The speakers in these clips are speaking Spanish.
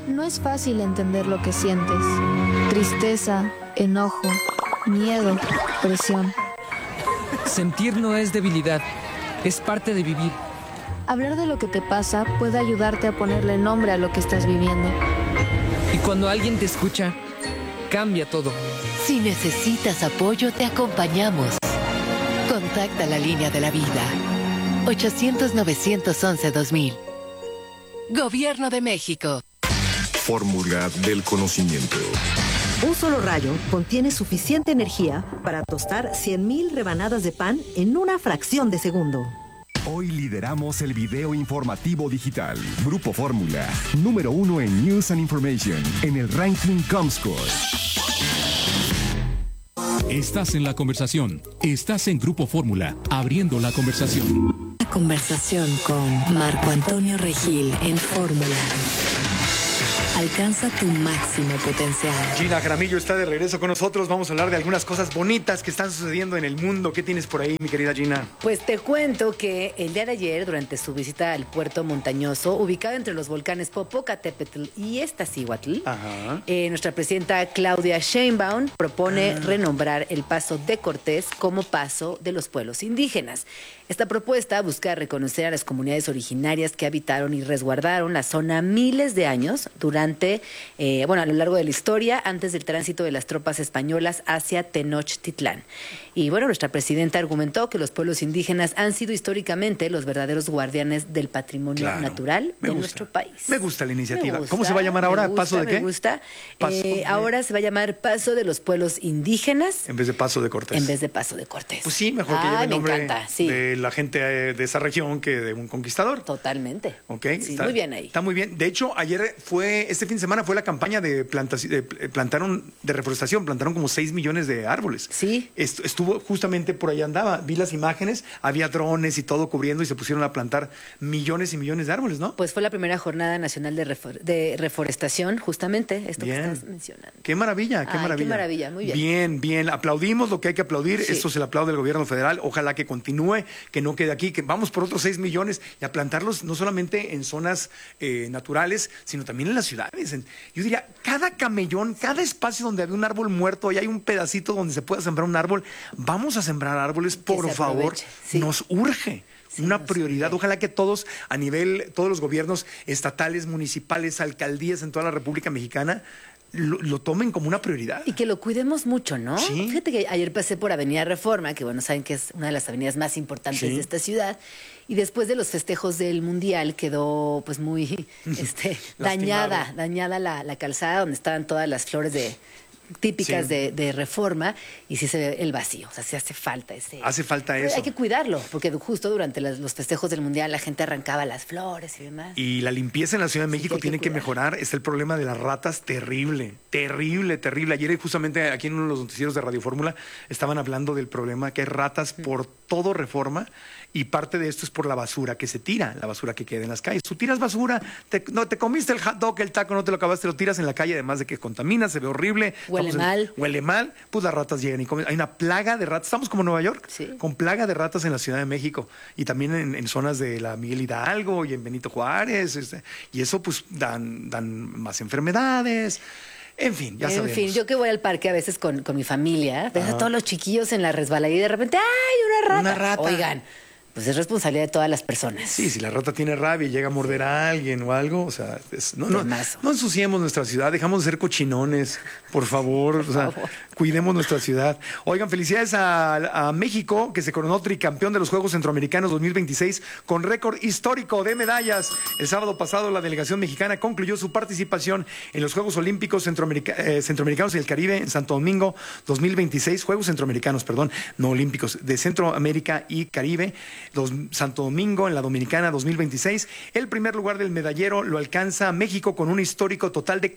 No es fácil entender lo que sientes. Tristeza, enojo, miedo, presión. Sentir no es debilidad, es parte de vivir. Hablar de lo que te pasa puede ayudarte a ponerle nombre a lo que estás viviendo. Y cuando alguien te escucha, cambia todo. Si necesitas apoyo, te acompañamos. Contacta la línea de la vida. 800-911-2000. Gobierno de México. Fórmula del conocimiento. Un solo rayo contiene suficiente energía para tostar 100,000 rebanadas de pan en una fracción de segundo. Hoy lideramos el video informativo digital. Grupo Fórmula, número 1 en News and Information, en el ranking Comscore. Estás en la conversación. Estás en Grupo Fórmula, abriendo la conversación. La conversación con Marco Antonio Regil en Fórmula. Alcanza tu máximo potencial. Gina Jaramillo está de regreso con nosotros. Vamos a hablar de algunas cosas bonitas que están sucediendo en el mundo. ¿Qué tienes por ahí, mi querida Gina? Pues te cuento que el día de ayer, durante su visita al puerto montañoso, ubicado entre los volcanes Popocatépetl y Iztaccíhuatl, nuestra presidenta Claudia Sheinbaum propone renombrar el Paso de Cortés como Paso de los Pueblos Indígenas. Esta propuesta busca reconocer a las comunidades originarias que habitaron y resguardaron la zona miles de años durante, a lo largo de la historia, antes del tránsito de las tropas españolas hacia Tenochtitlán. Y bueno, nuestra presidenta argumentó que los pueblos indígenas han sido históricamente los verdaderos guardianes del patrimonio natural de nuestro país. Me gusta la iniciativa. ¿Cómo se va a llamar ahora? ¿Paso de qué? Me gusta. Ahora se va a llevar Paso de los Pueblos Indígenas. En vez de Paso de Cortés. En vez de Paso de Cortés. Pues sí, mejor que lleve el nombre encanta, de la gente de esa región que de un conquistador. Totalmente. Ok. Sí, muy bien ahí. Está muy bien. De hecho, este fin de semana fue la campaña de reforestación. Plantaron como 6 millones de árboles. Sí. Estuvo justamente por allá andaba. Vi las imágenes, había drones y todo cubriendo y se pusieron a plantar millones y millones de árboles, ¿no? Pues fue la primera jornada nacional de reforestación, justamente, esto que estás mencionando. Qué maravilla, qué maravilla. Qué maravilla, muy bien. Bien, bien. Aplaudimos lo que hay que aplaudir. Sí. Esto se le aplaude al gobierno federal. Ojalá que continúe, que no quede aquí, que vamos por otros 6 millones y a plantarlos no solamente en zonas naturales, sino también en las ciudades. Yo diría, cada camellón, cada espacio donde había un árbol muerto y hay un pedacito donde se pueda sembrar un árbol, vamos a sembrar árboles, por favor. Sí. Nos urge. Sí, una prioridad. Ojalá que todos, todos los gobiernos estatales, municipales, alcaldías en toda la República Mexicana, lo tomen como una prioridad. Y que lo cuidemos mucho, ¿no? Sí. Fíjate que ayer pasé por Avenida Reforma, que bueno, saben que es una de las avenidas más importantes de esta ciudad, y después de los festejos del Mundial quedó pues muy dañada la calzada donde estaban todas las flores típicas de Reforma, y sí se ve el vacío, o sea, sí hace falta eso. Pero hay que cuidarlo, porque justo durante los festejos del Mundial la gente arrancaba las flores y demás. Y la limpieza en la Ciudad de México tiene que mejorar. Está el problema de las ratas terrible. Ayer justamente aquí en uno de los noticieros de Radio Fórmula estaban hablando del problema que hay ratas por todo Reforma. Y parte de esto es por la basura que se tira, la basura que queda en las calles. Tú tiras basura, te comiste el hot dog, el taco, no te lo acabaste, lo tiras en la calle, además de que contamina, se ve horrible. Huele mal, pues las ratas llegan y comen. Hay una plaga de ratas, estamos como en Nueva York, con plaga de ratas en la Ciudad de México. Y también en zonas de la Miguel Hidalgo y en Benito Juárez. Y eso pues dan más enfermedades. En fin, ya sabemos. En fin, yo que voy al parque a veces con mi familia, ves a todos los chiquillos en la resbaladilla y de repente, ¡ay, una rata! Oigan, pues es responsabilidad de todas las personas. Sí, si la rata tiene rabia y llega a morder a alguien o algo, o sea, no ensuciemos nuestra ciudad, dejamos de ser cochinones, por favor, cuidemos nuestra ciudad. Oigan, felicidades a México, que se coronó tricampeón de los Juegos Centroamericanos 2026 con récord histórico de medallas. El sábado pasado la delegación mexicana concluyó su participación en los Juegos Olímpicos Centroamericanos y el Caribe en Santo Domingo 2026, Juegos Centroamericanos, perdón, no olímpicos, de Centroamérica y Caribe. Santo Domingo en la Dominicana 2026. El primer lugar del medallero lo alcanza México con un histórico total de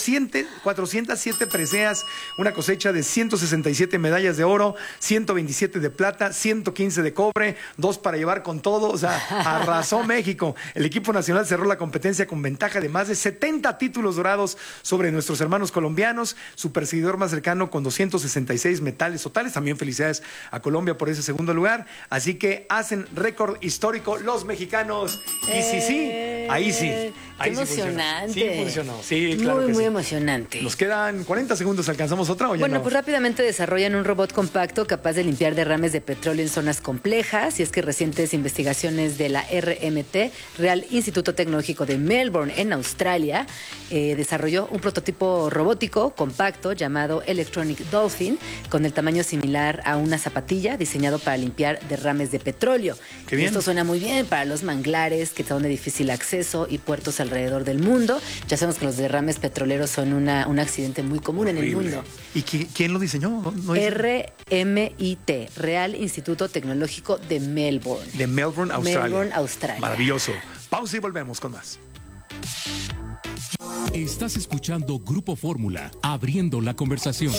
407 preseas, una cosecha de 167 medallas de oro, 127 de plata, 115 de cobre, 2 para llevar con todo, o sea, arrasó México. El equipo nacional cerró la competencia con ventaja de más de 70 títulos dorados sobre nuestros hermanos colombianos, su perseguidor más cercano con 266 metales totales. También felicidades a Colombia por ese segundo lugar. Así que a hacen récord histórico los mexicanos. Y sí, ahí sí. Ahí Qué sí emocionante. Sí funcionó. Sí, claro. Muy que sí. emocionante. Nos quedan 40 segundos. ¿Alcanzamos otra o ya Bueno, no? pues rápidamente desarrollan un robot compacto capaz de limpiar derrames de petróleo en zonas complejas. Y es que recientes investigaciones de la RMT, Real Instituto Tecnológico de Melbourne, en Australia, desarrolló un prototipo robótico compacto llamado Electronic Dolphin, con el tamaño similar a una zapatilla, diseñado para limpiar derrames de petróleo. Qué bien. Esto suena muy bien para los manglares que son de difícil acceso y puertos alrededor del mundo. Ya sabemos que los derrames petroleros son un accidente muy común en el mundo. ¿Y quién lo diseñó? ¿No dice? RMIT, Real Instituto Tecnológico de Melbourne. De Melbourne, Australia. Melbourne, Australia. Maravilloso. Pausa y volvemos con más. Estás escuchando Grupo Fórmula, abriendo la conversación.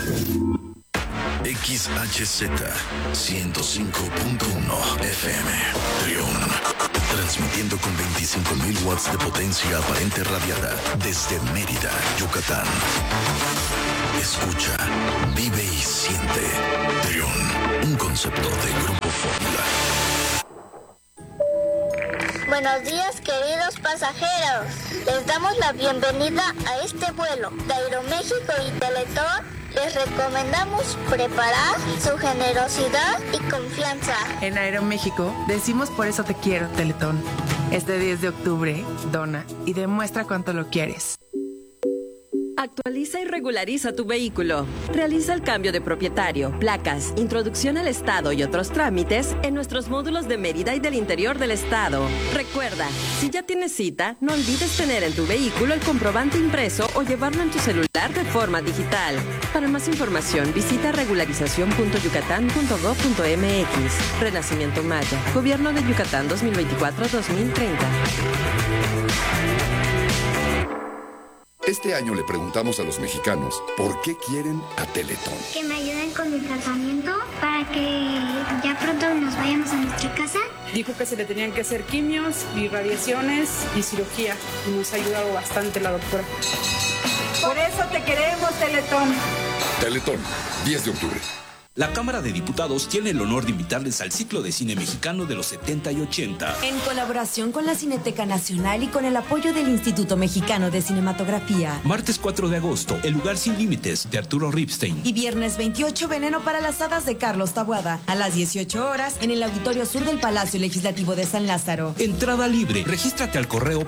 XHZ 105.1 FM Trión, transmitiendo con 25.000 watts de potencia aparente radiada desde Mérida, Yucatán. Escucha, vive y siente. Trión, un concepto de Grupo Fórmula. Buenos días, queridos pasajeros. Les damos la bienvenida a este vuelo de Aeroméxico y Teletón. Les recomendamos preparar su generosidad y confianza. En Aeroméxico decimos por eso te quiero, Teletón. Este 10 de octubre, dona y demuestra cuánto lo quieres. Actualiza y regulariza tu vehículo. Realiza el cambio de propietario, placas, introducción al estado y otros trámites en nuestros módulos de Mérida y del interior del estado. Recuerda, si ya tienes cita, no olvides tener en tu vehículo el comprobante impreso o llevarlo en tu celular de forma digital. Para más información, visita regularización.yucatán.gov.mx. Renacimiento Maya, Gobierno de Yucatán 2024-2030. Este año le preguntamos a los mexicanos por qué quieren a Teletón. Que me ayuden con mi tratamiento para que ya pronto nos vayamos a nuestra casa. Dijo que se le tenían que hacer quimios y radiaciones y cirugía. Y nos ha ayudado bastante la doctora. Por eso te queremos, Teletón. Teletón, 10 de octubre. La Cámara de Diputados tiene el honor de invitarles al ciclo de cine mexicano de los 70 y 80. En colaboración con la Cineteca Nacional y con el apoyo del Instituto Mexicano de Cinematografía. Martes 4 de agosto, El lugar sin límites, de Arturo Ripstein. Y viernes 28, Veneno para las hadas, de Carlos Taboada. A las 18 horas, en el Auditorio Sur del Palacio Legislativo de San Lázaro. Entrada libre. Regístrate al correo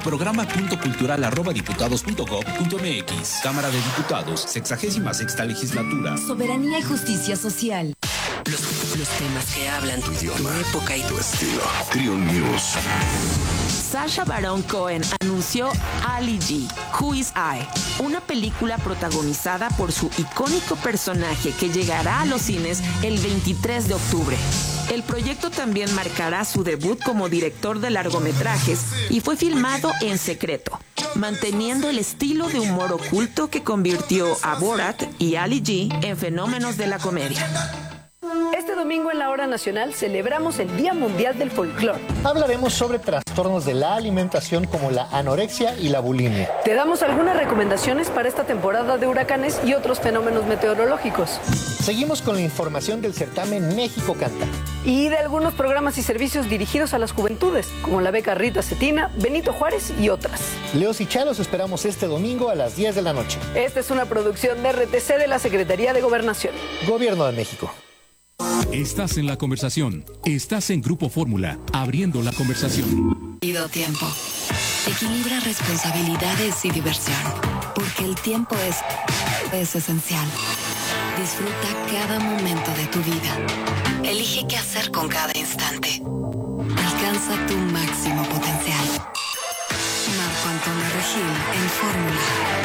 programa.cultural@diputados.gov.mx. Cámara de Diputados, 66ª Legislatura. Soberanía y justicia social. Los temas que hablan tu idioma, tu época y tu estilo. Trión News. Sacha Baron Cohen anunció Ali G, Who is I, una película protagonizada por su icónico personaje que llegará a los cines el 23 de octubre. El proyecto también marcará su debut como director de largometrajes y fue filmado en secreto, manteniendo el estilo de humor oculto que convirtió a Borat y Ali G en fenómenos de la comedia. Este domingo en la Hora Nacional celebramos el Día Mundial del Folclor. Hablaremos sobre trastornos de la alimentación como la anorexia y la bulimia. Te damos algunas recomendaciones para esta temporada de huracanes y otros fenómenos meteorológicos. Seguimos con la información del certamen México Canta. Y de algunos programas y servicios dirigidos a las juventudes, como la beca Rita Cetina, Benito Juárez y otras. Leos y Chalos esperamos este domingo a las 10 de la noche. Esta es una producción de RTC de la Secretaría de Gobernación. Gobierno de México. Estás en la conversación. Estás en Grupo Fórmula, abriendo la conversación. Pido tiempo. Equilibra responsabilidades y diversión, porque el tiempo es esencial. Disfruta cada momento de tu vida. Elige qué hacer con cada instante. Alcanza tu máximo potencial. Marco Antonio Regil en Fórmula.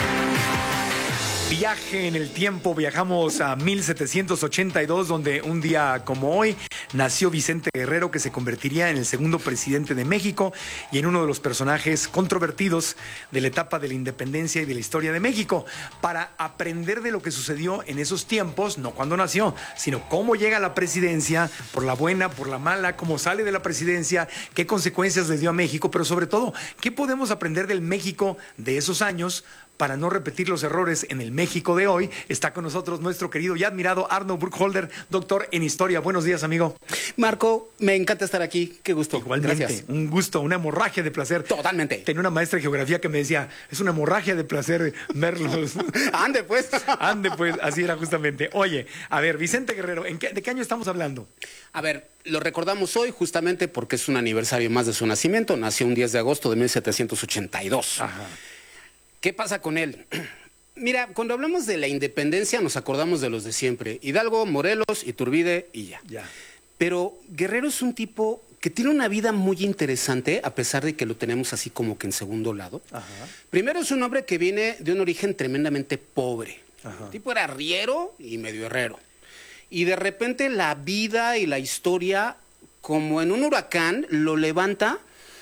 Viaje en el tiempo, viajamos a 1782, donde un día como hoy nació Vicente Guerrero, que se convertiría en el segundo presidente de México y en uno de los personajes controvertidos de la etapa de la independencia y de la historia de México. Para aprender de lo que sucedió en esos tiempos, no cuando nació, sino cómo llega a la presidencia, por la buena, por la mala, cómo sale de la presidencia, qué consecuencias le dio a México, pero sobre todo, qué podemos aprender del México de esos años para no repetir los errores en el México de hoy, está con nosotros nuestro querido y admirado Arno Burkholder, doctor en historia. Buenos días, amigo. Marco, me encanta estar aquí. Qué gusto. Igualmente. Gracias. Un gusto, una hemorragia de placer. Totalmente. Tenía una maestra de geografía que me decía, es una hemorragia de placer verlos. Ande, pues. Ande, pues. Así era justamente. Oye, a ver, Vicente Guerrero, ¿de qué año estamos hablando? A ver, lo recordamos hoy justamente porque es un aniversario más de su nacimiento. Nació un 10 de agosto de 1782. Ajá. ¿Qué pasa con él? Mira, cuando hablamos de la independencia nos acordamos de los de siempre. Hidalgo, Morelos, Iturbide y ya. Pero Guerrero es un tipo que tiene una vida muy interesante, a pesar de que lo tenemos así como que en segundo lado. Ajá. Primero es un hombre que viene de un origen tremendamente pobre. Ajá. El tipo era arriero y medio herrero. Y de repente la vida y la historia, como en un huracán, lo levanta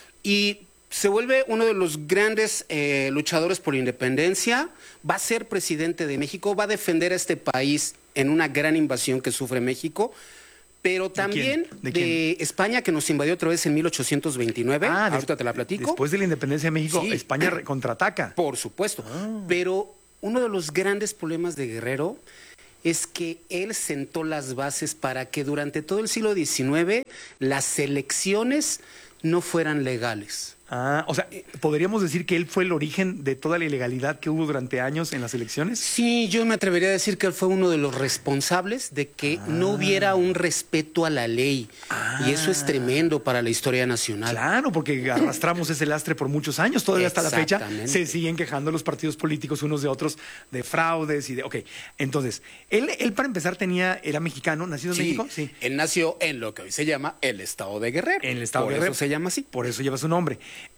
y se vuelve uno de los grandes luchadores por la independencia, va a ser presidente de México, va a defender a este país en una gran invasión que sufre México, pero también de España, que nos invadió otra vez en 1829. Ahorita te la platico. Después de la independencia de México, sí. España contraataca. Por supuesto. Pero uno de los grandes problemas de Guerrero es que él sentó las bases para que durante todo el siglo XIX las elecciones no fueran legales. O sea, ¿podríamos decir que él fue el origen de toda la ilegalidad que hubo durante años en las elecciones? Sí, yo me atrevería a decir que él fue uno de los responsables de que no hubiera un respeto a la ley. Y eso es tremendo para la historia nacional. Claro, porque arrastramos ese lastre por muchos años. Todavía hasta la fecha se siguen quejando los partidos políticos unos de otros de fraudes y de... Ok, entonces, él para empezar era mexicano, nacido en México. Sí, él nació en lo que hoy se llama el Estado de Guerrero. En el Estado de Guerrero. Por eso se llama así. Por eso lleva su nombre.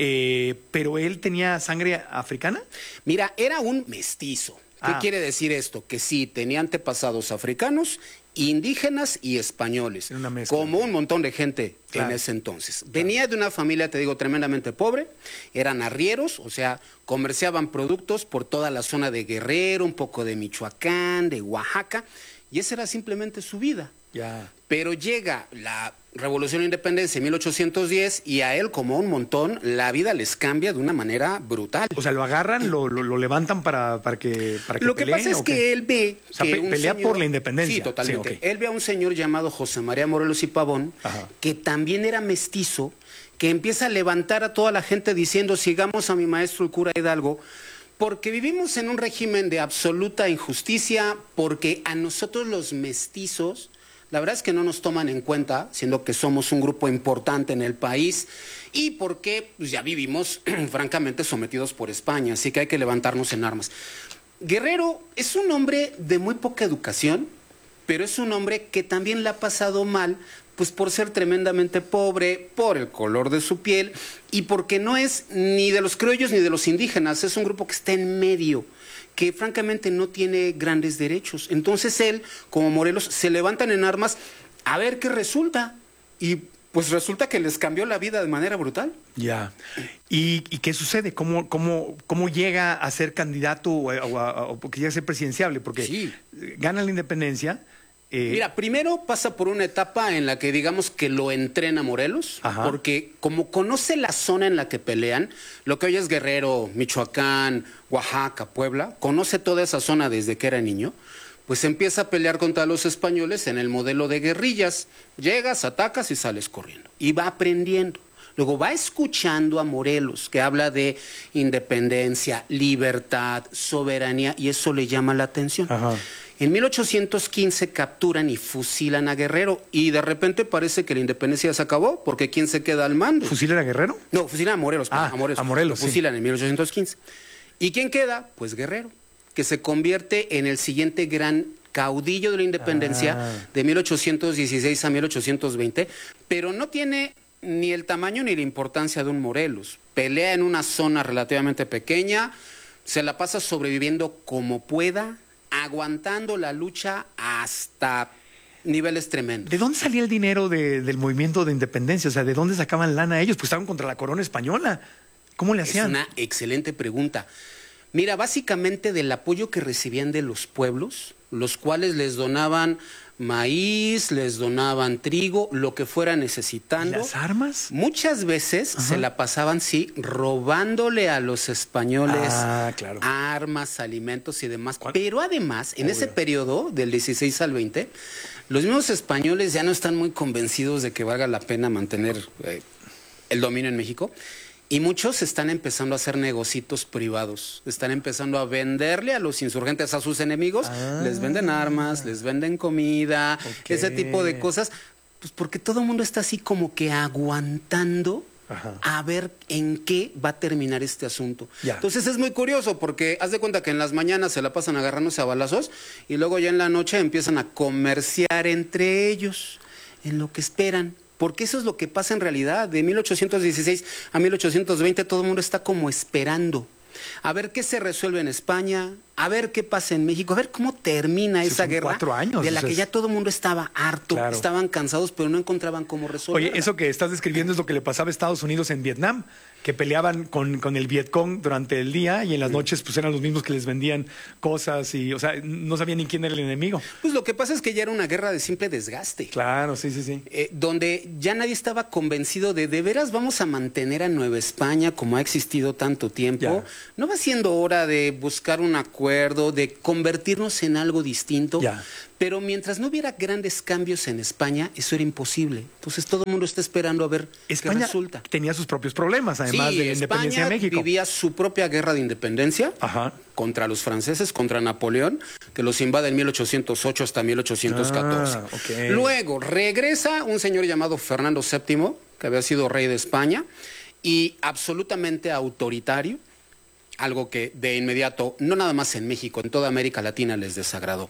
¿Pero él tenía sangre africana? Mira, era un mestizo. ¿Qué quiere decir esto? Que sí, tenía antepasados africanos, indígenas y españoles. Una mezcla. Como un montón de gente en ese entonces. Venía de una familia, te digo, tremendamente pobre. Eran arrieros, o sea, comerciaban productos por toda la zona de Guerrero, un poco de Michoacán, de Oaxaca. Y esa era simplemente su vida. Ya. Pero llega la Revolución de Independencia en 1810 y a él, como un montón, la vida les cambia de una manera brutal. O sea, lo agarran, lo levantan para que Lo que peleen, pasa es que él ve... O sea, pelea por la independencia. Sí, totalmente. Sí, okay. Él ve a un señor llamado José María Morelos y Pavón, que también era mestizo, que empieza a levantar a toda la gente diciendo, sigamos a mi maestro el cura Hidalgo, porque vivimos en un régimen de absoluta injusticia, porque a nosotros los mestizos... La verdad es que no nos toman en cuenta, siendo que somos un grupo importante en el país y porque pues, ya vivimos, francamente, sometidos por España, así que hay que levantarnos en armas. Guerrero es un hombre de muy poca educación, pero es un hombre que también le ha pasado mal, pues por ser tremendamente pobre, por el color de su piel y porque no es ni de los criollos ni de los indígenas, es un grupo que está en medio, que francamente no tiene grandes derechos. Entonces él, como Morelos, se levantan en armas a ver qué resulta. Y pues resulta que les cambió la vida de manera brutal. Ya. ¿Y qué sucede? ¿Cómo llega a ser candidato o que llega a ser presidenciable? Porque gana la independencia... Mira, primero pasa por una etapa en la que digamos que lo entrena Morelos, porque como conoce la zona en la que pelean, lo que hoy es Guerrero, Michoacán, Oaxaca, Puebla, conoce toda esa zona desde que era niño, pues empieza a pelear contra los españoles en el modelo de guerrillas. Llegas, atacas y sales corriendo. Y va aprendiendo. Luego va escuchando a Morelos, que habla de independencia, libertad, soberanía, y eso le llama la atención. En 1815 capturan y fusilan a Guerrero y de repente parece que la independencia ya se acabó porque ¿quién se queda al mando? ¿Fusilan a Guerrero? No, fusilan a Morelos. A Morelos, lo fusilan en 1815. ¿Y quién queda? Pues Guerrero, que se convierte en el siguiente gran caudillo de la independencia de 1816 a 1820, pero no tiene ni el tamaño ni la importancia de un Morelos. Pelea en una zona relativamente pequeña, se la pasa sobreviviendo como pueda, aguantando la lucha hasta niveles tremendos. ¿De dónde salía el dinero del movimiento de independencia? O sea, ¿de dónde sacaban lana ellos? Pues estaban contra la corona española. ¿Cómo le hacían? Es una excelente pregunta. Mira, básicamente del apoyo que recibían de los pueblos, los cuales les donaban maíz, les donaban trigo, lo que fuera necesitando. ¿Y las armas? Muchas veces se la pasaban, sí, robándole a los españoles armas, alimentos y demás. Pero además, en ese periodo, del 16 al 20, los mismos españoles ya no están muy convencidos de que valga la pena mantener el dominio en México. Y muchos están empezando a hacer negocios privados, están empezando a venderle a los insurgentes, a sus enemigos, les venden armas, les venden comida, ese tipo de cosas, pues porque todo el mundo está así como que aguantando a ver en qué va a terminar este asunto. Entonces es muy curioso porque haz de cuenta que en las mañanas se la pasan agarrándose a balazos y luego ya en la noche empiezan a comerciar entre ellos en lo que esperan. Porque eso es lo que pasa en realidad. De 1816 a 1820 todo el mundo está como esperando a ver qué se resuelve en España, a ver qué pasa en México, a ver cómo termina esa guerra 4 años, de la que ya todo el mundo estaba harto, estaban cansados, pero no encontraban cómo resolver. Oye, eso que estás describiendo es lo que le pasaba a Estados Unidos en Vietnam, que peleaban con el Vietcong durante el día y en las noches pues eran los mismos que les vendían cosas y, o sea, no sabían ni quién era el enemigo. Pues lo que pasa es que ya era una guerra de simple desgaste. Claro, sí. Donde ya nadie estaba convencido de veras vamos a mantener a Nueva España como ha existido tanto tiempo. No va siendo hora de buscar un acuerdo, de convertirnos en algo distinto. Pero mientras no hubiera grandes cambios en España, eso era imposible. Entonces todo el mundo está esperando a ver España qué resulta. Tenía sus propios problemas, además de la independencia de México. España vivía su propia guerra de independencia contra los franceses, contra Napoleón, que los invade en 1808 hasta 1814. Luego regresa un señor llamado Fernando VII, que había sido rey de España, y absolutamente autoritario, algo que de inmediato, no nada más en México, en toda América Latina les desagradó.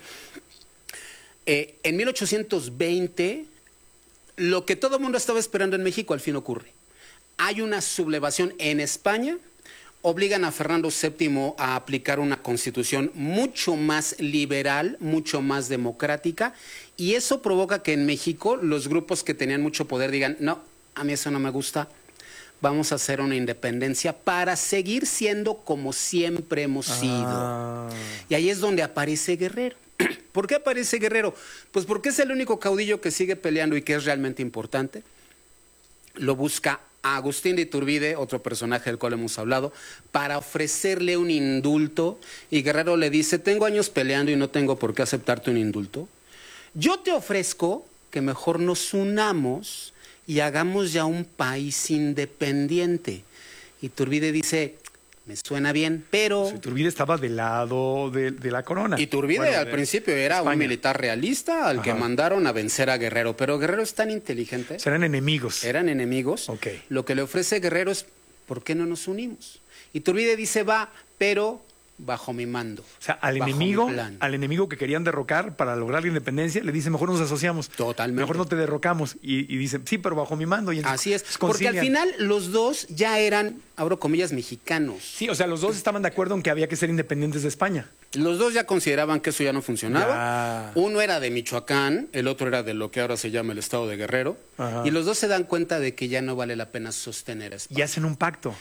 En 1820, lo que todo el mundo estaba esperando en México al fin ocurre. Hay una sublevación en España, obligan a Fernando VII a aplicar una constitución mucho más liberal, mucho más democrática, y eso provoca que en México los grupos que tenían mucho poder digan, no, a mí eso no me gusta, vamos a hacer una independencia para seguir siendo como siempre hemos sido. Y ahí es donde aparece Guerrero. ¿Por qué aparece Guerrero? Pues porque es el único caudillo que sigue peleando y que es realmente importante. Lo busca a Agustín de Iturbide, otro personaje del cual hemos hablado, para ofrecerle un indulto. Y Guerrero le dice, tengo años peleando y no tengo por qué aceptarte un indulto. Yo te ofrezco que mejor nos unamos y hagamos ya un país independiente. Iturbide dice, me suena bien, pero... Iturbide estaba del lado de la corona. Iturbide al principio era un militar realista al que mandaron a vencer a Guerrero, pero Guerrero es tan inteligente. Eran enemigos. Eran enemigos. Lo que le ofrece Guerrero es, ¿por qué no nos unimos? Iturbide dice, va, pero bajo mi mando. O sea, al enemigo que querían derrocar para lograr la independencia, le dice, mejor nos asociamos. Totalmente. Mejor no te derrocamos. Y dice, sí, pero bajo mi mando. Y así es, porque al final los dos ya eran, abro comillas, mexicanos. Sí, o sea, los dos estaban de acuerdo en que había que ser independientes de España. Los dos ya consideraban que eso ya no funcionaba. Uno era de Michoacán, el otro era de lo que ahora se llama el estado de Guerrero. Y los dos se dan cuenta de que ya no vale la pena sostener a España. Y hacen un pacto.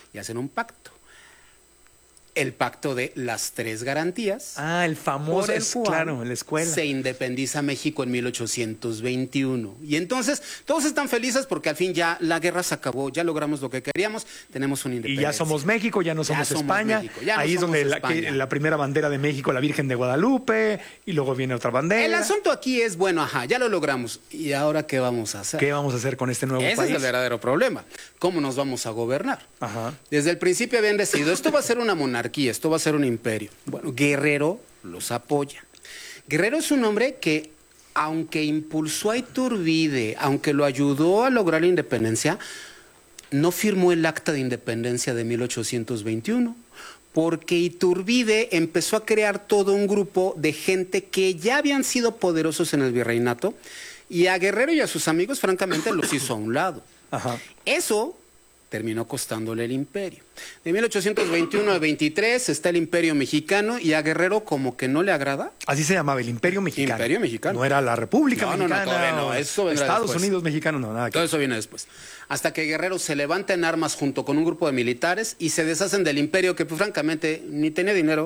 El pacto de las 3 garantías. El famoso, claro, en la escuela. Se independiza México en 1821. Y entonces todos están felices porque al fin ya la guerra se acabó, ya logramos lo que queríamos, tenemos una independencia. Y ya somos México, ya no somos España. Ahí es donde la primera bandera de México, la Virgen de Guadalupe, y luego viene otra bandera. El asunto aquí es, bueno, ya lo logramos. ¿Y ahora qué vamos a hacer? ¿Qué vamos a hacer con este nuevo país? Ese es el verdadero problema. ¿Cómo nos vamos a gobernar? Desde el principio habían decidido, esto va a ser una monarquía, esto va a ser un imperio. Bueno, Guerrero los apoya. Guerrero es un hombre que, aunque impulsó a Iturbide, aunque lo ayudó a lograr la independencia, no firmó el acta de independencia de 1821, porque Iturbide empezó a crear todo un grupo de gente que ya habían sido poderosos en el virreinato, y a Guerrero y a sus amigos, francamente, los hizo a un lado. Eso terminó costándole el imperio. De 1821 al 23 está el Imperio Mexicano y a Guerrero como que no le agrada. Así se llamaba, el Imperio Mexicano. Imperio Mexicano. No era la República Mexicana. No, eso vendrá Estados después. Unidos Mexicanos, no, nada. Todo eso viene después. Hasta que Guerrero se levanta en armas junto con un grupo de militares y se deshacen del imperio que, pues, francamente, ni tenía dinero,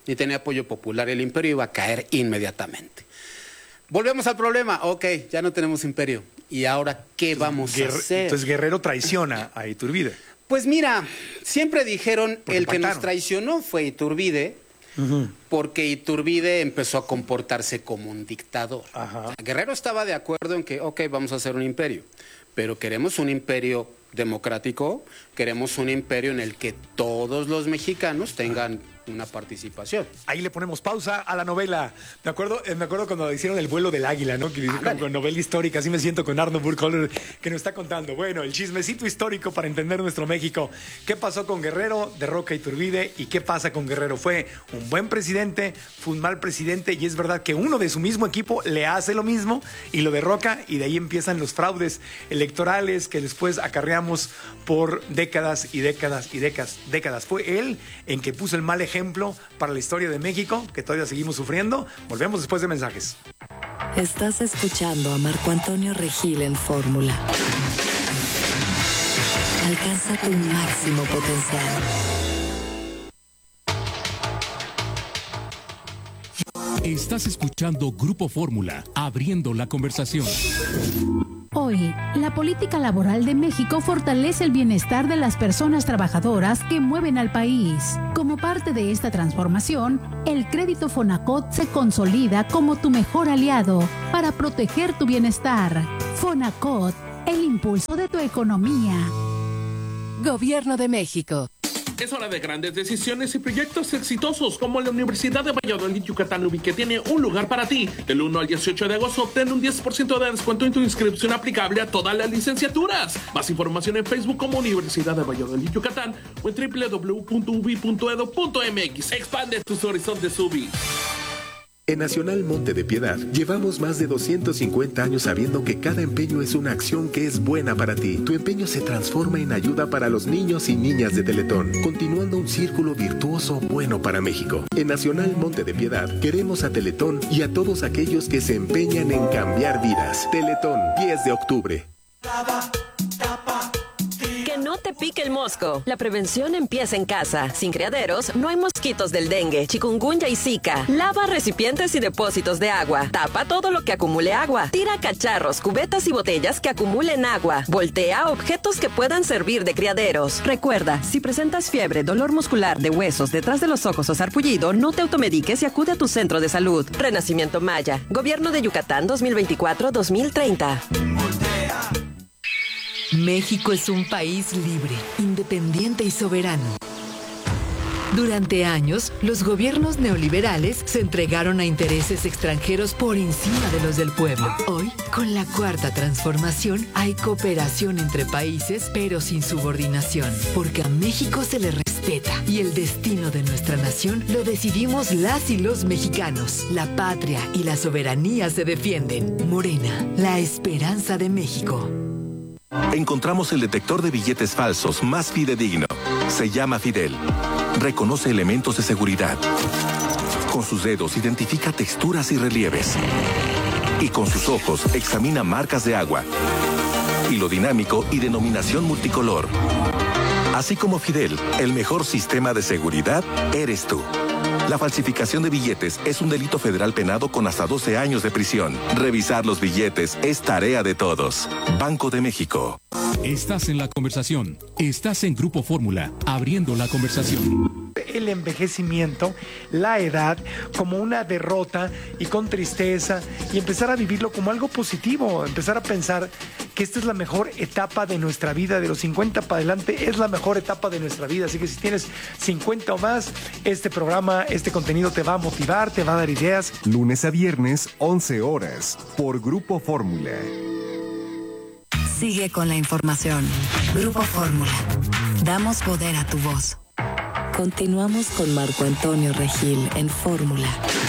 ni tenía apoyo popular. El imperio iba a caer inmediatamente. Volvemos al problema. Ok, ya no tenemos imperio. ¿Y ahora qué vamos a hacer? Entonces Guerrero traiciona a Iturbide. Pues mira, siempre dijeron el que nos traicionó fue Iturbide, porque Iturbide empezó a comportarse como un dictador. O sea, Guerrero estaba de acuerdo en que, ok, vamos a hacer un imperio, pero queremos un imperio democrático, queremos un imperio en el que todos los mexicanos tengan una participación. Ahí le ponemos pausa a la novela. Me acuerdo cuando hicieron El vuelo del águila, ¿no? Que le hicieron con novela histórica. Así me siento con Arno Burkholder, que nos está contando. Bueno, el chismecito histórico para entender nuestro México. ¿Qué pasó con Guerrero, Derroca Iturbide? ¿Y qué pasa con Guerrero? ¿Fue un buen presidente? ¿Fue un mal presidente? Y es verdad que uno de su mismo equipo le hace lo mismo y lo derroca, y de ahí empiezan los fraudes electorales que después acarreamos por décadas y décadas y décadas. Fue él en que puso el mal ejemplo para la historia de México, que todavía seguimos sufriendo. Volvemos después de mensajes. Estás escuchando a Marco Antonio Regil en Fórmula. Alcanza tu máximo potencial. Estás escuchando Grupo Fórmula, abriendo la conversación. Hoy, la política laboral de México fortalece el bienestar de las personas trabajadoras que mueven al país. Como parte de esta transformación, el crédito Fonacot se consolida como tu mejor aliado para proteger tu bienestar. Fonacot, el impulso de tu economía. Gobierno de México. Es hora de grandes decisiones y proyectos exitosos como la Universidad de Valladolid Yucatán UBI, que tiene un lugar para ti. Del 1 al 18 de agosto obtén un 10% de descuento en tu inscripción aplicable a todas las licenciaturas. Más información en Facebook como Universidad de Valladolid Yucatán o en www.ubi.edu.mx. Expande tus horizontes UBI. En Nacional Monte de Piedad llevamos más de 250 años sabiendo que cada empeño es una acción que es buena para ti. Tu empeño se transforma en ayuda para los niños y niñas de Teletón, continuando un círculo virtuoso bueno para México. En Nacional Monte de Piedad queremos a Teletón y a todos aquellos que se empeñan en cambiar vidas. Teletón, 10 de octubre. Que no te pique el mosco. La prevención empieza en casa. Sin criaderos, no hay mosquitos del dengue, chikungunya y zika. Lava recipientes y depósitos de agua. Tapa todo lo que acumule agua. Tira cacharros, cubetas y botellas que acumulen agua. Voltea objetos que puedan servir de criaderos. Recuerda, si presentas fiebre, dolor muscular de huesos, detrás de los ojos o sarpullido, no te automediques y acude a tu centro de salud. Renacimiento Maya. Gobierno de Yucatán 2024-2030. México es un país libre, independiente y soberano. Durante años, los gobiernos neoliberales se entregaron a intereses extranjeros por encima de los del pueblo. Hoy, con la Cuarta Transformación, hay cooperación entre países, pero sin subordinación, porque a México se le respeta y el destino de nuestra nación lo decidimos las y los mexicanos. La patria y la soberanía se defienden. Morena, la esperanza de México. Encontramos el detector de billetes falsos más fidedigno. Se llama Fidel. Reconoce elementos de seguridad. Con sus dedos identifica texturas y relieves. Y con sus ojos examina marcas de agua, hilo dinámico y denominación multicolor. Así como Fidel, el mejor sistema de seguridad eres tú. La falsificación de billetes es un delito federal penado con hasta 12 años de prisión. Revisar los billetes es tarea de todos. Banco de México. Estás en la conversación. Estás en Grupo Fórmula, abriendo la conversación. El envejecimiento, la edad, como una derrota y con tristeza, y empezar a vivirlo como algo positivo, empezar a pensar que esta es la mejor etapa de nuestra vida, de los 50 para adelante es la mejor etapa de nuestra vida, así que si tienes 50 o más, este programa, este contenido te va a motivar, te va a dar ideas. Lunes a viernes, 11 horas, por Grupo Fórmula. Sigue con la información. Grupo Fórmula. Damos poder a tu voz. Continuamos con Marco Antonio Regil en Fórmula.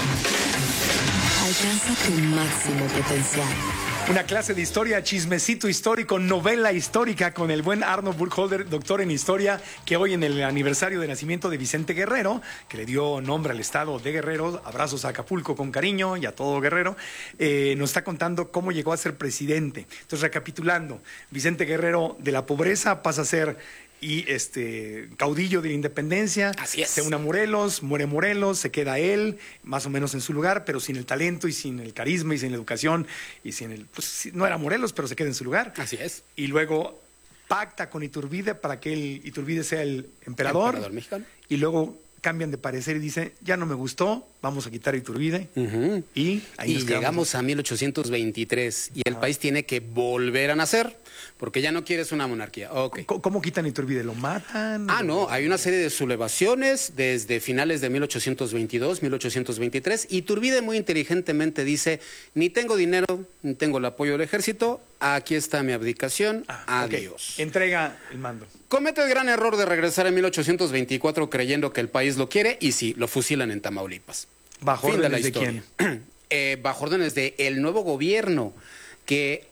Alcanza tu máximo potencial. Una clase de historia, chismecito histórico, novela histórica con el buen Arno Burkholder, doctor en historia, que hoy en el aniversario de nacimiento de Vicente Guerrero, que le dio nombre al estado de Guerrero, abrazos a Acapulco con cariño y a todo Guerrero, nos está contando cómo llegó a ser presidente. Entonces, recapitulando, Vicente Guerrero de la pobreza pasa a ser y caudillo de la independencia. Así es. Se une a Morelos, muere Morelos, se queda él, más o menos en su lugar, pero sin el talento y sin el carisma y sin la educación y sin el... Pues no era Morelos, pero se queda en su lugar. Así es. Y luego pacta con Iturbide para que Iturbide sea el emperador mexicano. Y luego cambian de parecer y dice, ya no me gustó, vamos a quitar a Iturbide. Y ahí llegamos a 1823 y el país tiene que volver a nacer porque ya no quieres una monarquía. Okay. ¿Cómo quitan a Iturbide? ¿Lo matan? No, hay una serie de sublevaciones desde finales de 1822, 1823. Iturbide muy inteligentemente dice, ni tengo dinero, ni tengo el apoyo del ejército, aquí está mi abdicación, adiós. Okay. Entrega el mando. Comete el gran error de regresar en 1824 creyendo que el país lo quiere y sí, lo fusilan en Tamaulipas. ¿Bajo órdenes de quién? Bajo órdenes del nuevo gobierno, que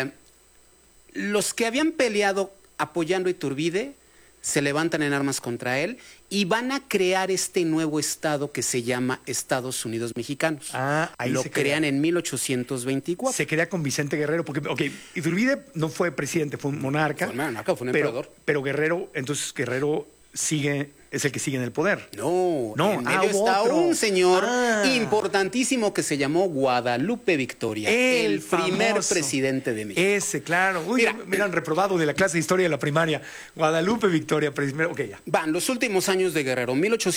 los que habían peleado apoyando a Iturbide se levantan en armas contra él y van a crear este nuevo estado que se llama Estados Unidos Mexicanos. Ahí lo crean en 1824. Se crea con Vicente Guerrero, porque Iturbide no fue presidente, fue un monarca. Fue un emperador. Pero Guerrero es el que sigue en el poder. No, en medio está un señor importantísimo que se llamó Guadalupe Victoria, el primer presidente de México. Ese, claro. Uy, me han reprobado de la clase de historia de la primaria. Guadalupe Victoria, primero. Ok, ya. Van los últimos años de Guerrero,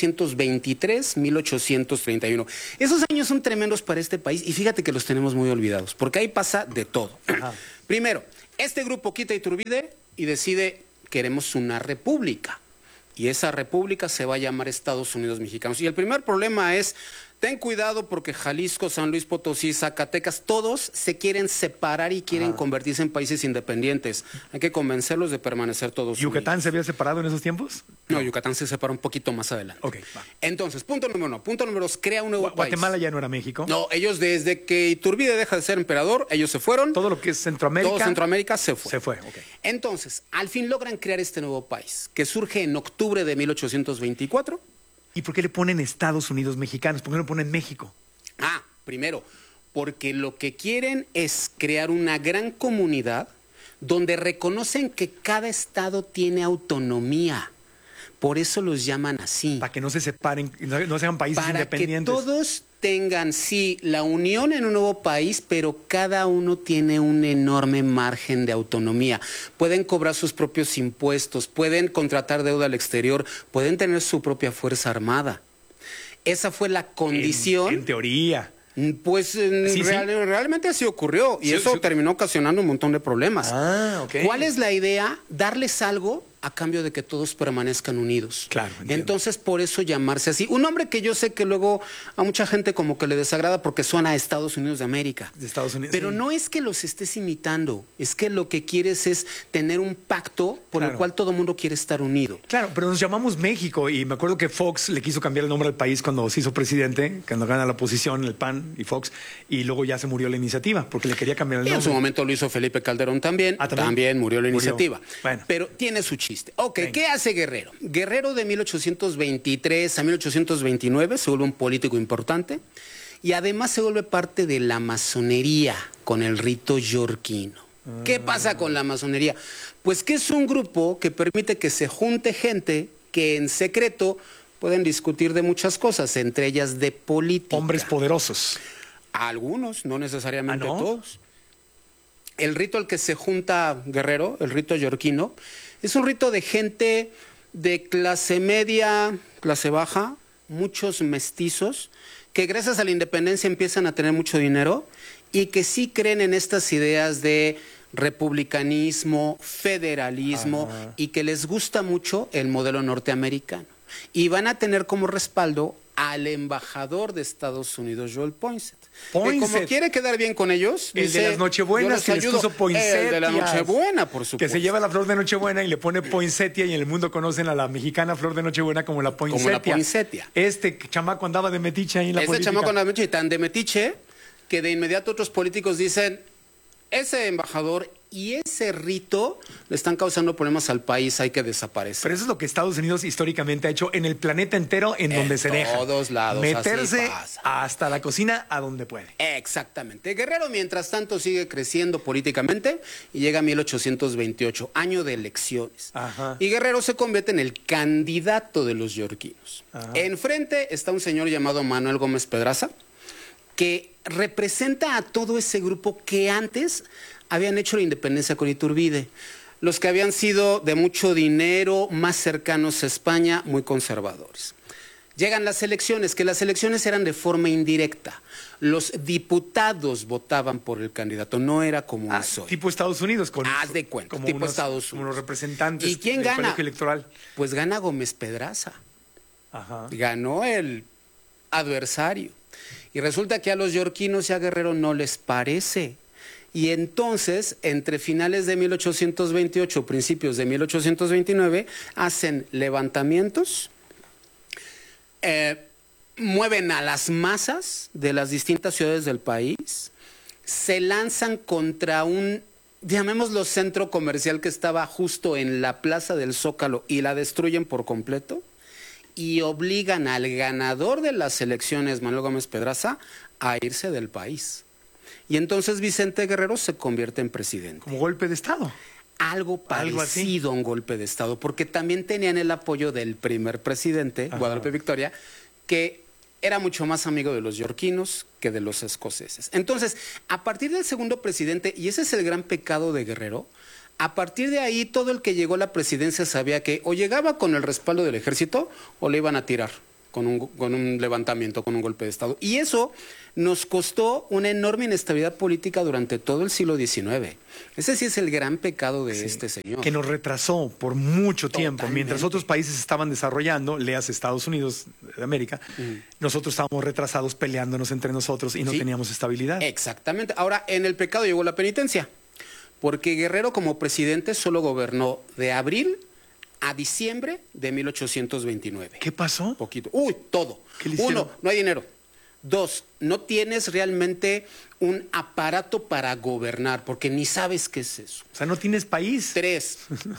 1823, 1831. Esos años son tremendos para este país y fíjate que los tenemos muy olvidados, porque ahí pasa de todo. Primero, este grupo quita a Iturbide y decide, queremos una república. Y esa república se va a llamar Estados Unidos Mexicanos. Y el primer problema es, ten cuidado porque Jalisco, San Luis Potosí, Zacatecas, todos se quieren separar y quieren convertirse en países independientes. Hay que convencerlos de permanecer todos unidos. ¿Yucatán se había separado en esos tiempos? No, Yucatán se separó un poquito más adelante. Okay, va. Entonces, punto número uno. Punto número dos, crea un nuevo país. ¿Guatemala ya no era México? No, ellos desde que Iturbide deja de ser emperador, ellos se fueron. Todo lo que es Centroamérica. Todo Centroamérica se fue. Se fue, ok. Entonces, al fin logran crear este nuevo país, que surge en octubre de 1824. ¿Y por qué le ponen Estados Unidos Mexicanos? ¿Por qué no ponen México? Primero, porque lo que quieren es crear una gran comunidad donde reconocen que cada estado tiene autonomía. Por eso los llaman así. Para que no se separen, no sean países independientes. Para que todos tengan, sí, la unión en un nuevo país, pero cada uno tiene un enorme margen de autonomía. Pueden cobrar sus propios impuestos, pueden contratar deuda al exterior, pueden tener su propia fuerza armada. Esa fue la condición. En teoría. Pues realmente así ocurrió y eso terminó ocasionando un montón de problemas. Okay. ¿Cuál es la idea? Darles algo a cambio de que todos permanezcan unidos. Claro, entiendo. Entonces, por eso llamarse así. Un nombre que yo sé que luego a mucha gente como que le desagrada porque suena a Estados Unidos de América. De Estados Unidos. Pero no es que los estés imitando, es que lo que quieres es tener un pacto por el cual todo el mundo quiere estar unido. Claro, pero nos llamamos México y me acuerdo que Fox le quiso cambiar el nombre al país cuando se hizo presidente, cuando gana la oposición, el PAN y Fox, y luego ya se murió la iniciativa porque le quería cambiar el nombre. Y en su momento lo hizo Felipe Calderón también. También murió la iniciativa. Bueno. Pero tiene su chiste. Ok, ¿qué hace Guerrero? Guerrero de 1823 a 1829 se vuelve un político importante y además se vuelve parte de la masonería con el rito yorquino. ¿Qué pasa con la masonería? Pues que es un grupo que permite que se junte gente que en secreto pueden discutir de muchas cosas, entre ellas de política. Hombres poderosos. Algunos, no necesariamente todos. El rito al que se junta Guerrero, el rito yorquino, es un rito de gente de clase media, clase baja, muchos mestizos, que gracias a la independencia empiezan a tener mucho dinero y que sí creen en estas ideas de republicanismo, federalismo y que les gusta mucho el modelo norteamericano. Y van a tener como respaldo al embajador de Estados Unidos, Joel Poinsett. Que como quiere quedar bien con ellos, el dice, de las Nochebuenas que les puso Poinsettia. El de la Nochebuena, por supuesto. Que se lleva la flor de Nochebuena y le pone Poinsettia y en el mundo conocen a la mexicana flor de Nochebuena como la Poinsettia. Como la Poinsettia. Este chamaco andaba de metiche ahí en la política. Chamaco andaba de metiche, tan de metiche que de inmediato otros políticos dicen, ese embajador y ese rito le están causando problemas al país, hay que desaparecer. Pero eso es lo que Estados Unidos históricamente ha hecho en el planeta entero, en donde se deja. En todos lados. Meterse hasta la cocina a donde puede. Exactamente. Guerrero, mientras tanto, sigue creciendo políticamente y llega a 1828, año de elecciones. Ajá. Y Guerrero se convierte en el candidato de los yorquinos. Ajá. Enfrente está un señor llamado Manuel Gómez Pedraza, que representa a todo ese grupo que antes habían hecho la independencia con Iturbide. Los que habían sido de mucho dinero, más cercanos a España, muy conservadores. Llegan las elecciones, que las elecciones eran de forma indirecta. Los diputados votaban por el candidato, no era como es hoy. Tipo Estados Unidos. Haz de cuenta, como tipo Estados Unidos. Como los representantes. ¿Y quién del gana? colegio electoral. Pues gana Gómez Pedraza. Ajá. Ganó el adversario. Y resulta que a los yorquinos y a Guerrero no les parece. Y entonces, entre finales de 1828, principios de 1829, hacen levantamientos, mueven a las masas de las distintas ciudades del país, se lanzan contra un, llamémoslo, centro comercial que estaba justo en la Plaza del Zócalo y la destruyen por completo y obligan al ganador de las elecciones, Manuel Gómez Pedraza, a irse del país. Y entonces Vicente Guerrero se convierte en presidente. Como golpe de Estado. Algo parecido a un golpe de Estado, porque también tenían el apoyo del primer presidente, Ajá. Guadalupe Victoria, que era mucho más amigo de los yorquinos que de los escoceses. Entonces, a partir del segundo presidente, y ese es el gran pecado de Guerrero, a partir de ahí todo el que llegó a la presidencia sabía que o llegaba con el respaldo del ejército o le iban a tirar con un levantamiento, con un golpe de Estado. Y eso nos costó una enorme inestabilidad política durante todo el siglo XIX. Ese sí es el gran pecado de este señor. Que nos retrasó por mucho tiempo. Totalmente. Mientras otros países estaban desarrollando, leas Estados Unidos de América, nosotros estábamos retrasados peleándonos entre nosotros y no teníamos estabilidad. Exactamente. Ahora, en el pecado llegó la penitencia, porque Guerrero como presidente solo gobernó de abril a diciembre de 1829. ¿Qué pasó? Poquito. Uy, todo. ¿Qué le hicieron? 1, no hay dinero. 2, no tienes realmente un aparato para gobernar, porque ni sabes qué es eso. O sea, no tienes país. 3,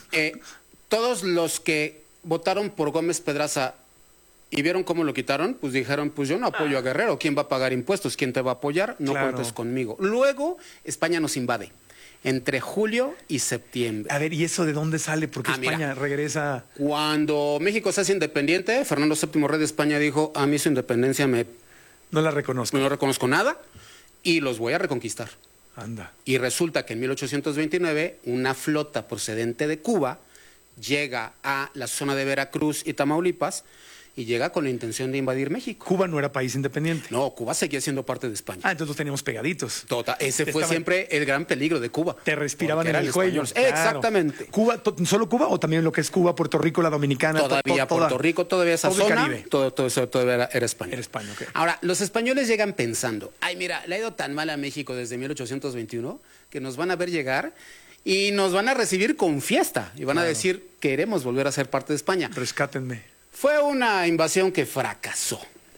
todos los que votaron por Gómez Pedraza y vieron cómo lo quitaron, pues dijeron, pues yo no apoyo a Guerrero. ¿Quién va a pagar impuestos? ¿Quién te va a apoyar? No cuentes conmigo. Luego, España nos invade. Entre julio y septiembre. A ver, ¿y eso de dónde sale? Porque España regresa. Cuando México se hace independiente, Fernando VII, rey de España, dijo, a mí su independencia no la reconozco. No reconozco nada y los voy a reconquistar. Anda. Y resulta que en 1829 una flota procedente de Cuba llega a la zona de Veracruz y Tamaulipas y llega con la intención de invadir México. Cuba no era país independiente. No, Cuba seguía siendo parte de España. Ah, entonces los teníamos pegaditos. Ese fue siempre el gran peligro de Cuba. Te respiraban en el cuello. Claro. Exactamente. ¿Cuba, solo Cuba o también lo que es Cuba, Puerto Rico, la Dominicana? Todavía Puerto Rico, todavía esa todo zona. El Caribe. Todo eso todavía era España. Era España, ok. Ahora, los españoles llegan pensando, ay, mira, le ha ido tan mal a México desde 1821 que nos van a ver llegar y nos van a recibir con fiesta. Y van a decir, queremos volver a ser parte de España. Rescátenme. Fue una invasión que fracasó.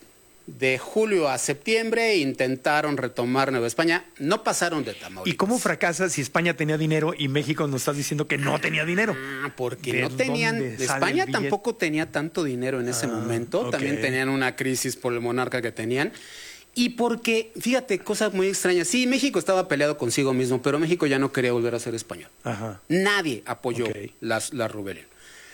De julio a septiembre intentaron retomar Nueva España, no pasaron de Tamaulipas. ¿Y cómo fracasa si España tenía dinero y México nos estás diciendo que no tenía dinero? Porque no tenían, España tampoco tenía tanto dinero en ese momento, también tenían una crisis por el monarca que tenían. Y porque, fíjate, cosas muy extrañas. Sí, México estaba peleado consigo mismo, pero México ya no quería volver a ser español. Ajá. Nadie apoyó la rebelión.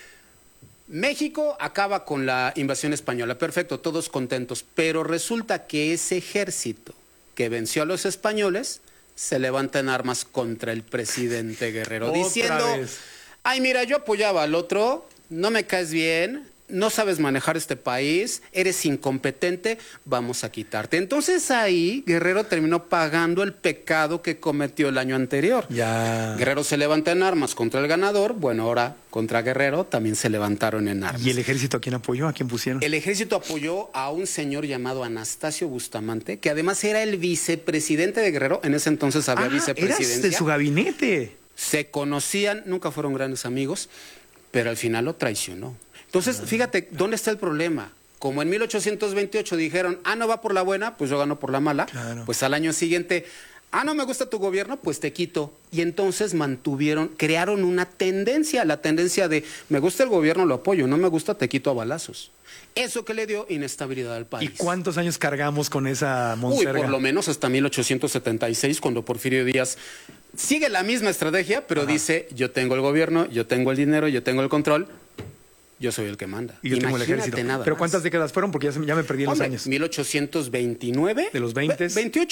México acaba con la invasión española, perfecto, todos contentos, pero resulta que ese ejército que venció a los españoles se levanta en armas contra el presidente Guerrero, diciendo, ay, mira, yo apoyaba al otro, no me caes bien, no sabes manejar este país, eres incompetente, vamos a quitarte. Entonces ahí Guerrero terminó pagando el pecado que cometió el año anterior. Ya. Guerrero se levanta en armas contra el ganador, bueno, ahora contra Guerrero también se levantaron en armas. ¿Y el ejército a quién apoyó? ¿A quién pusieron? El ejército apoyó a un señor llamado Anastasio Bustamante, que además era el vicepresidente de Guerrero, en ese entonces había vicepresidencia. Eras de su gabinete. Se conocían, nunca fueron grandes amigos, pero al final lo traicionó. Entonces, fíjate, ¿dónde está el problema? Como en 1828 dijeron, no va por la buena, pues yo gano por la mala. Claro. Pues al año siguiente, no me gusta tu gobierno, pues te quito. Y entonces crearon una tendencia, la tendencia de me gusta el gobierno, lo apoyo, no me gusta, te quito a balazos. Eso que le dio inestabilidad al país. ¿Y cuántos años cargamos con esa monserga? Por lo menos hasta 1876, cuando Porfirio Díaz sigue la misma estrategia, pero dice, yo tengo el gobierno, yo tengo el dinero, yo tengo el control, yo soy el que manda. Y yo tengo el ejército. ¿Pero cuántas décadas fueron? Porque ya me perdí en los años. 1829. ¿De los 20? 28.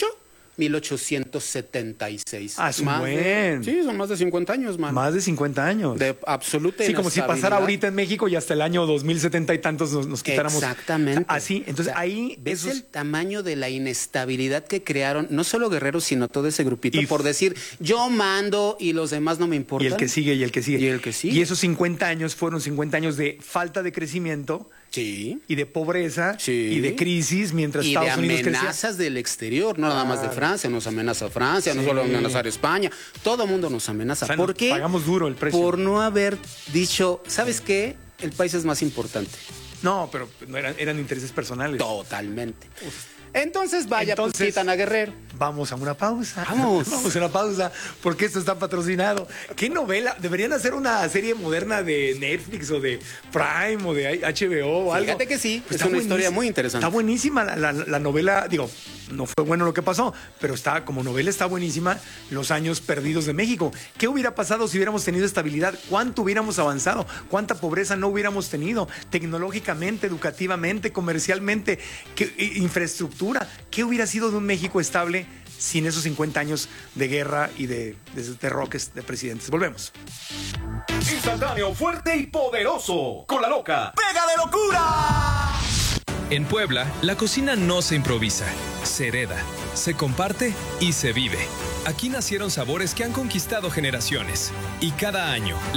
1876. Es un buen. Sí, son más de 50 años, man. Más de 50 años. De absoluta inestabilidad. Sí, como si pasara ahorita en México y hasta el año 2070 y tantos nos quitáramos. Exactamente. Así, entonces ahí... ¿Ves el tamaño de la inestabilidad que crearon, no solo Guerrero, sino todo ese grupito, por decir, yo mando y los demás no me importan? Y el que sigue, y el que sigue. Y el que sigue. Y esos 50 años fueron 50 años de falta de crecimiento. Sí. Y de pobreza. Sí. Y de crisis mientras Estados Unidos crecía. Y de amenazas del exterior, no nada más de Francia. Nos amenaza Francia, no solo amenazar España. Todo el mundo nos amenaza. O sea, ¿por qué? Pagamos duro el precio. Por no haber dicho, ¿sabes qué? El país es más importante. No, pero no eran intereses personales. Totalmente. Entonces, pues quitan a Guerrero. Vamos a una pausa. Vamos a una pausa, porque esto está patrocinado. ¿Qué novela? Deberían hacer una serie moderna de Netflix o de Prime o de HBO o algo. Fíjate que sí, es una historia muy interesante. Está buenísima la novela. Digo, no fue bueno lo que pasó, pero como novela está buenísima. Los años perdidos de México. ¿Qué hubiera pasado si hubiéramos tenido estabilidad? ¿Cuánto hubiéramos avanzado? ¿Cuánta pobreza no hubiéramos tenido? Tecnológicamente, educativamente, comercialmente, infraestructura. ¿Qué hubiera sido de un México estable sin esos 50 años de guerra y de derroques de presidentes? Volvemos. Instantáneo, fuerte y poderoso. Con la loca. ¡Pega de locura! En Puebla, la cocina no se improvisa, se hereda, se comparte y se vive. Aquí nacieron sabores que han conquistado generaciones. Y cada año,